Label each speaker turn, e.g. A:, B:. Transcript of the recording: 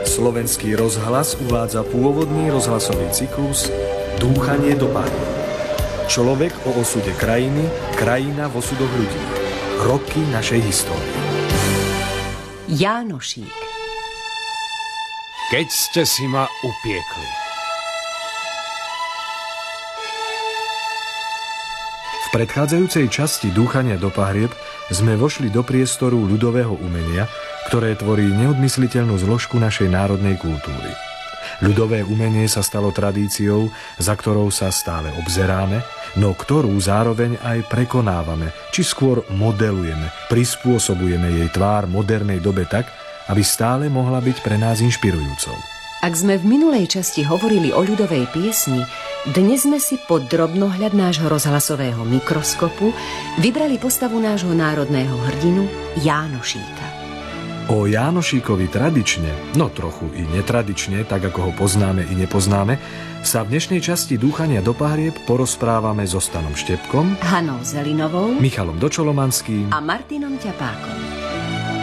A: Slovenský rozhlas uvádza pôvodný rozhlasový cyklus Dúchanie do pahrieb. Človek o osude krajiny, krajina v osudoch ľudí. Roky našej histórie.
B: Jánošík.
C: Keď ste si ma upiekli.
A: V predchádzajúcej časti Dúchania do pahrieb sme vošli do priestoru ľudového umenia, ktoré tvorí neodmysliteľnú zložku našej národnej kultúry. Ľudové umenie sa stalo tradíciou, za ktorou sa stále obzeráme, no ktorú zároveň aj prekonávame, či skôr modelujeme, prispôsobujeme jej tvár modernej dobe tak, aby stále mohla byť pre nás inšpirujúcou.
B: Ak sme v minulej časti hovorili o ľudovej piesni, dnes sme si pod drobnohľad nášho rozhlasového mikroskopu vybrali postavu nášho národného hrdinu Jánošíka.
A: O Jánošíkovi tradične, no trochu i netradične, tak ako ho poznáme i nepoznáme, sa v dnešnej časti Dúchania do pahrieb porozprávame so Stanom Štepkom,
B: Hanou Zelinovou,
A: Michalom Dočolomanským
B: a Martinom Ťapákom.